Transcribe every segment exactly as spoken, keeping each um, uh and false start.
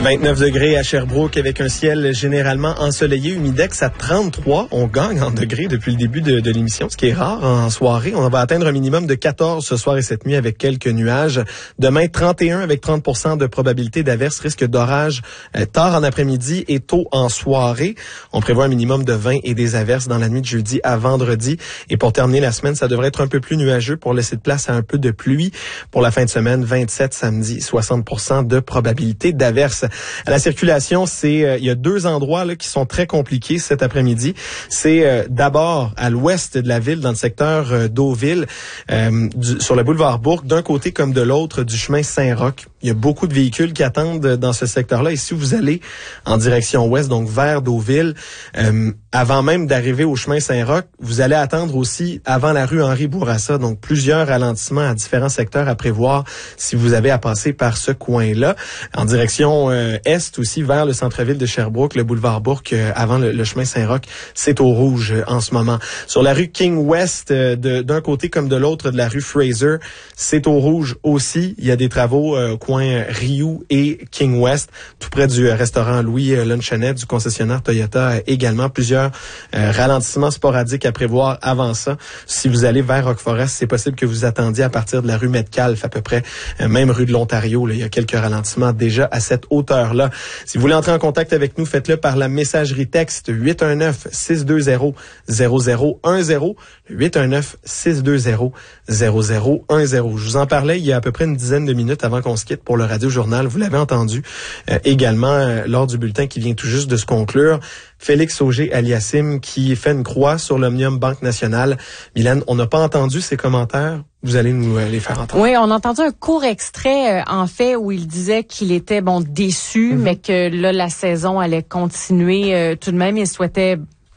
vingt-neuf degrés à Sherbrooke avec un ciel généralement ensoleillé, humidex à trente-trois. On gagne en degrés depuis le début de, de l'émission, ce qui est rare en soirée. On va atteindre un minimum de quatorze ce soir et cette nuit avec quelques nuages. Demain, trente et un avec trente pour cent de probabilité d'averse, risque d'orage euh, tard en après-midi et tôt en soirée. On prévoit un minimum de vingt et des averses dans la nuit de jeudi à vendredi. Et pour terminer la semaine, ça devrait être un peu plus nuageux pour laisser de place à un peu de pluie. Pour la fin de semaine, vingt-sept samedi, soixante pour cent de probabilité d'averse. À la circulation, c'est euh, il y a deux endroits là qui sont très compliqués cet après-midi. C'est euh, d'abord à l'ouest de la ville, dans le secteur euh, d'Hauteville, euh, du, sur le boulevard Bourque, d'un côté comme de l'autre du chemin Saint-Roch. Il y a beaucoup de véhicules qui attendent dans ce secteur-là. Et si vous allez en direction ouest, donc vers Deauville, euh, avant même d'arriver au chemin Saint-Roch, vous allez attendre aussi avant la rue Henri Bourassa. Donc plusieurs ralentissements à différents secteurs à prévoir si vous avez à passer par ce coin-là. En direction euh, est aussi, vers le centre-ville de Sherbrooke, le boulevard Bourque, euh, avant le, le chemin Saint-Roch, c'est au rouge euh, en ce moment. Sur la rue King West, euh, de, d'un côté comme de l'autre de la rue Fraser, c'est au rouge aussi. Il y a des travaux euh, au coin Rioux et King West, tout près du euh, restaurant Louis euh, Lunchenet, du concessionnaire Toyota euh, également. Plusieurs euh, ralentissements sporadiques à prévoir avant ça. Si vous allez vers Rock-Forest, c'est possible que vous attendiez à partir de la rue Metcalfe, à peu près, euh, même rue de l'Ontario. Là, il y a quelques ralentissements déjà à cette hauteur-là. Si vous voulez entrer en contact avec nous, faites-le par la messagerie texte huit un neuf, six deux zéro, zéro zéro un zéro, huit un neuf, six deux zéro, zéro zéro un zéro. Je vous en parlais il y a à peu près une dizaine de minutes avant qu'on se quitte pour le Radio Journal. Vous l'avez entendu euh, également euh, lors du bulletin qui vient tout juste de se conclure. Félix Auger-Aliassime qui fait une croix sur l'Omnium Banque Nationale. Mylène, on n'a pas entendu ses commentaires. Vous allez nous euh, les faire entendre. Oui, on a entendu un court extrait, euh, en fait, où il disait qu'il était, bon, déçu, mm-hmm. mais que là, la saison allait continuer euh, tout de même. Il souhaitait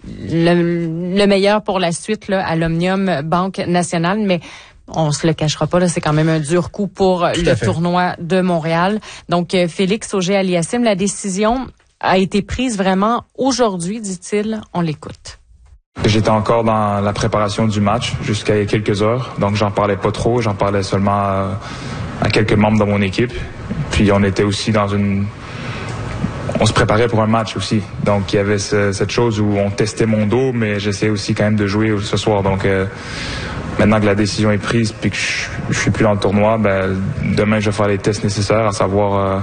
le, le meilleur pour la suite là, à l'Omnium Banque Nationale, mais on se le cachera pas, là, c'est quand même un dur coup pour tout le tournoi de Montréal. Donc, euh, Félix Auger-Aliassime, la décision a été prise vraiment aujourd'hui, dit-il. On l'écoute. J'étais encore dans la préparation du match jusqu'à quelques heures, donc j'en parlais pas trop, j'en parlais seulement à, à quelques membres de mon équipe. Puis on était aussi dans une... On se préparait pour un match aussi, donc il y avait ce, cette chose où on testait mon dos, mais j'essayais aussi quand même de jouer ce soir. Donc euh, maintenant que la décision est prise puis que je, je suis plus dans le tournoi, ben, demain je vais faire les tests nécessaires, à savoir... Euh,